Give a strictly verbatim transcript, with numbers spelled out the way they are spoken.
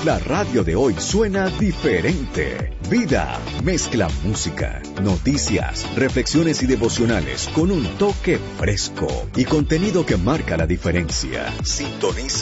La radio de hoy suena diferente. Vida mezcla música, noticias, reflexiones y devocionales con un toque fresco y contenido que marca la diferencia. Sintoniza